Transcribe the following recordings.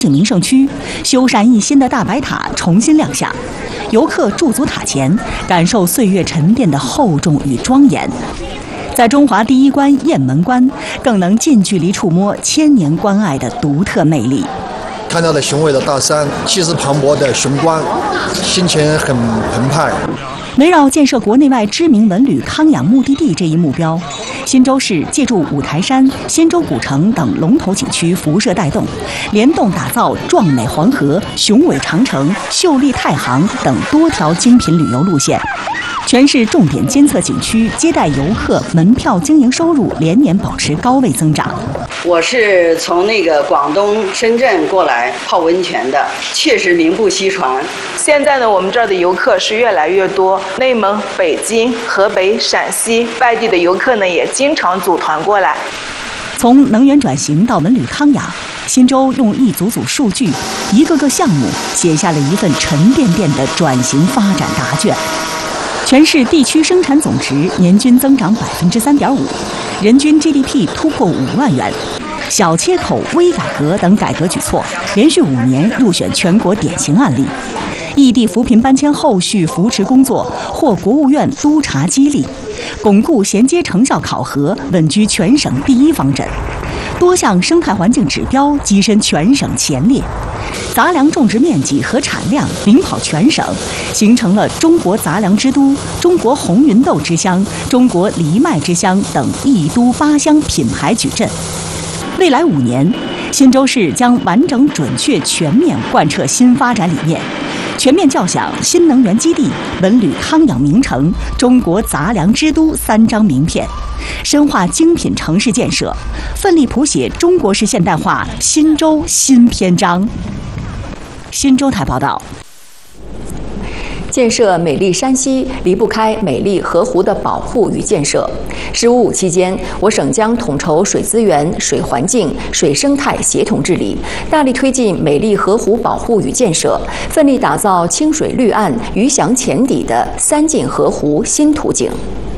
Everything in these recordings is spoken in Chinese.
名胜区修缮一新的大白塔重新亮相，游客驻足塔前，感受岁月沉淀的厚重与庄严。在中华第一关雁门关，更能近距离触摸千年关隘的独特魅力。 看到了雄伟的大山，气势磅礴的雄关，心情很澎湃。 围绕建设国内外知名文旅康养目的地这一目标，新州市借助五台山、新州古城等龙头景区辐射带动，联动打造壮美黄河、雄伟长城、秀丽太行等多条精品旅游路线。全市重点监测景区接待游客门票经营收入连年保持高位增长。 我是从广东深圳过来泡温泉的，确实名不虚传。 现在呢，我们这儿的游客是越来越多，内蒙、北京、河北、陕西外地的游客呢也经常组团过来。 从能源转型到文旅康养，新州用一组组数据、一个个项目，写下了一份沉甸甸的转型发展答卷。全市地区生产总值年均增长3.5%，人均 GDP 突破5万元。小切口、微改革等改革举措，连续5年入选全国典型案例。异地扶贫搬迁后续扶持工作获国务院督查激励，巩固衔接成效考核稳居全省第一方阵。多项生态环境指标跻身全省前列，杂粮种植面积和产量领跑全省，形成了中国杂粮之都、中国红芸豆之乡、中国藜麦之乡等一都八乡品牌矩阵。未来5年，新州市将完整、准确、全面贯彻新发展理念，全面叫响新能源基地、文旅康养名城、中国杂粮之都3张名片，深化精品城市建设，奋力谱写中国式现代化新州新篇章。新州台报道。 建设美丽山西离不开美丽河湖的保护与建设。“15+5”期间，我省将统筹水资源、水环境、水生态协同治理，大力推进美丽河湖保护与建设，奋力打造清水绿岸、鱼翔浅底的3进河湖新图景。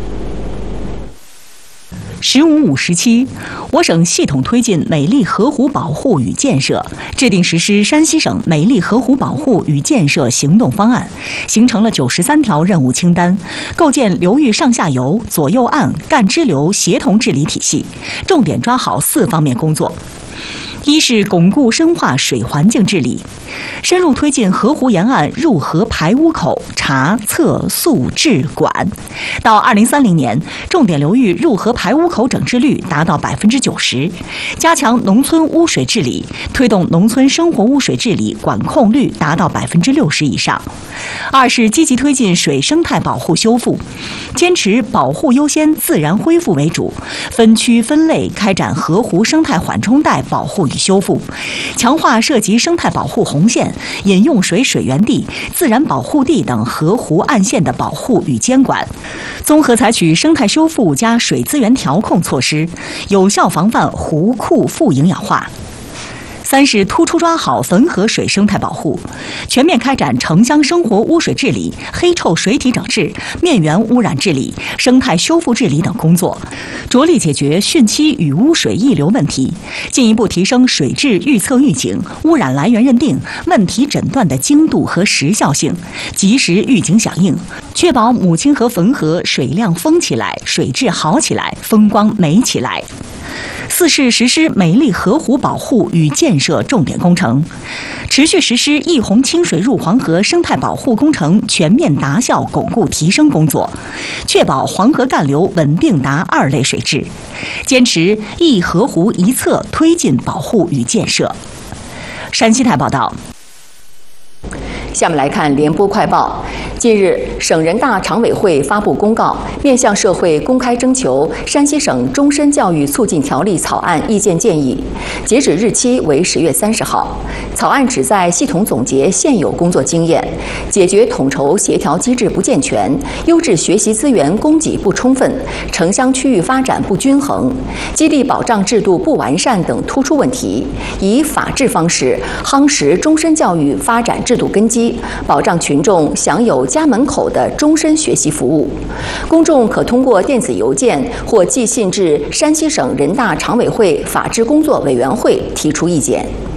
“15+5”时期，我省系统推进美丽河湖保护与建设，制定实施山西省美丽河湖保护与建设行动方案，形成了93条任务清单，构建流域上下游、左右岸、干支流协同治理体系，重点抓好4方面工作。一是巩固深化水环境治理，深入推进河湖沿岸入河排污口查测溯治管，到2030年，重点流域入河排污口整治率达到90%，加强农村污水治理，推动农村生活污水治理管控率达到60%以上。二是积极推进水生态保护修复，坚持保护优先、自然恢复为主，分区分类开展河湖生态缓冲带保护与修复，强化涉及生态保护红线、饮用水水源地、自然保护地等河湖岸线的保护与监管，综合采取生态修复加水资源调控措施，有效防范湖库负营养化。三是突出抓好汾河水生态保护，全面开展城乡生活污水治理、黑臭水体整治、面源污染治理、生态修复治理等工作，着力解决汛期雨污水溢流问题，进一步提升水质预测预警、污染来源认定、问题诊断的精度和时效性，及时预警响应，确保母亲河汾河水量丰起来、水质好起来、风光美起来。四是实施美丽河湖保护与建设重点工程，持续实施溢洪清水入黄河生态保护工程全面达效巩固提升工作，确保黄河干流稳定达2类水质，坚持一河湖一策推进保护与建设。山西台报道。 下面来看联播快报。近日，省人大常委会发布公告，面向社会公开征求山西省终身教育促进条例草案意见建议，截止日期为10月30号。草案旨在系统总结现有工作经验，解决统筹协调机制不健全、优质学习资源供给不充分、城乡区域发展不均衡、激励保障制度不完善等突出问题，以法治方式夯实终身教育发展制度根基，保障群众享有家门口的终身学习服务。公众可通过电子邮件或寄信至山西省人大常委会法制工作委员会提出意见。